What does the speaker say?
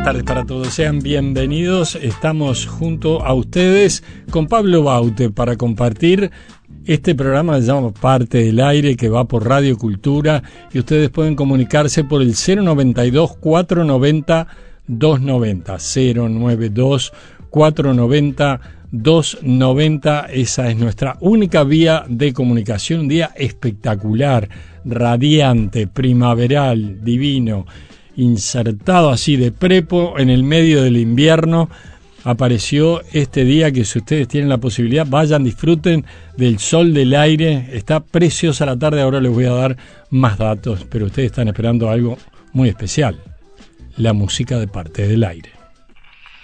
buenas tardes para todos, sean bienvenidos. Estamos junto a ustedes con Pablo Baute para compartir este programa que se llama Parte del Aire, que va por Radio Cultura, y ustedes pueden comunicarse por el 092-490-290, 092-490-290. Esa es nuestra única vía de comunicación. Un día espectacular, radiante, primaveral, divino, insertado así de prepo en el medio del invierno. Apareció este día que, si ustedes tienen la posibilidad, vayan, disfruten del sol, del aire. Está preciosa la tarde. Ahora les voy a dar más datos, pero ustedes están esperando algo muy especial: la música de Parte del Aire.